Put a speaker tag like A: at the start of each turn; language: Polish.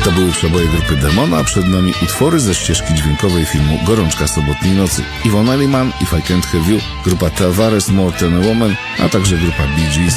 A: To były przeboje grupy Demona, a przed nami utwory ze ścieżki dźwiękowej filmu Gorączka sobotniej nocy. Yvonne Elliman, If I Can't Have You, grupa Tavares, More Than a Woman, a także grupa Bee Gees,